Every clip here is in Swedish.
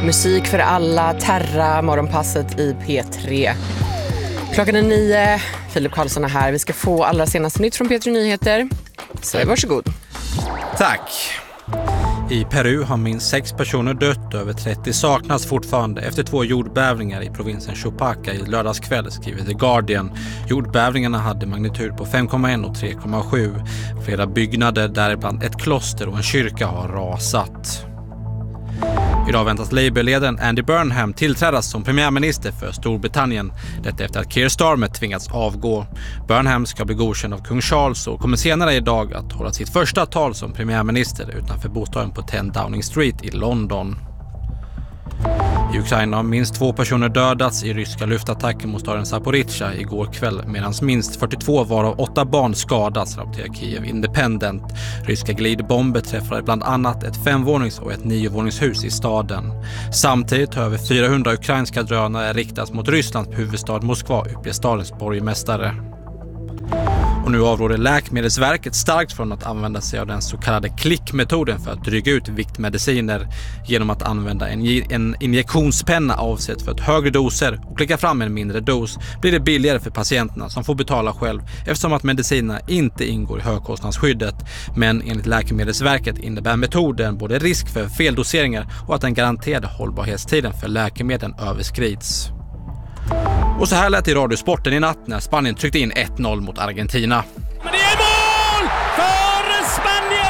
Musik för alla, Terra, morgonpasset i P3. Klockan är 9, Filip Karlsson är här. Vi ska få allra senaste nytt från P3 Nyheter. Så varsågod. Tack. I Peru har minst 6 personer dött, över 30 saknas fortfarande efter 2 jordbävningar i provinsen Chupaca i lördagskväll, skriver The Guardian. Jordbävningarna hade magnitud på 5,1 och 3,7. Flera byggnader, däribland ett kloster och en kyrka, har rasat. Idag väntas Labour-ledaren Andy Burnham tillträdas som premiärminister för Storbritannien. Detta efter att Keir Starmer tvingats avgå. Burnham ska bli godkänd av kung Charles och kommer senare idag att hålla sitt första tal som premiärminister utanför bostaden på 10 Downing Street i London. I Ukraina har minst 2 personer dödats i ryska luftattacker mot staden Zaporizjzja igår kväll, medan minst 42 varav 8 barn skadats, rapporterar Kiev Independent. Ryska glidbomber träffade bland annat ett 5-vånings- och ett 9-våningshus i staden. Samtidigt har över 400 ukrainska drönare riktats mot Rysslands huvudstad Moskva, uppger stadens borgmästare. Och nu avråder Läkemedelsverket starkt från att använda sig av den så kallade klickmetoden för att dryga ut viktmediciner genom att använda en injektionspenna avsedd för ett högre doser och klicka fram en mindre dos blir det billigare för patienterna som får betala själv eftersom att medicinerna inte ingår i högkostnadsskyddet. Men enligt Läkemedelsverket innebär metoden både risk för feldoseringar och att den garanterade hållbarhetstiden för läkemedlen överskrids. Och så här lät i Radiosporten i natt när Spanien tryckte in 1-0 mot Argentina. Men det är mål för Spanien!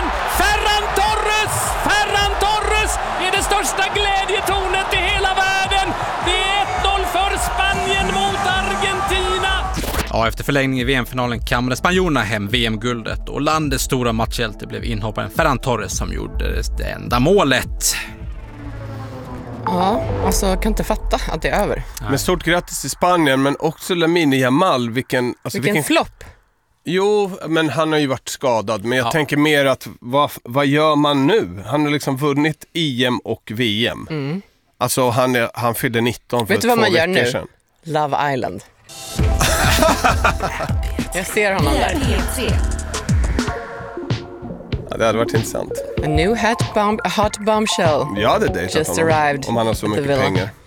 Ferran Torres är det största glädjetornet i hela världen! Det är 1-0 för Spanien mot Argentina! Ja, efter förlängning i VM-finalen kammade spanjorerna hem VM-guldet och landets stora matchhjälte blev inhopparen Ferran Torres som gjorde det enda målet. Ja, alltså kan inte fatta att det är över. Men stort grattis till Spanien, men också Lamine Yamal, vilken flopp. Jo, men han har ju varit skadad. Men jag tänker mer att vad gör man nu? Han har liksom vunnit EM och VM. Alltså han fyllde 19 för 2 veckor sedan. Vet du vad man gör nu? Love Island. Jag ser honom där. Ja, det hade varit intressant. A new hot bombshell. Ja, det är just arrived om han har så mycket pengar.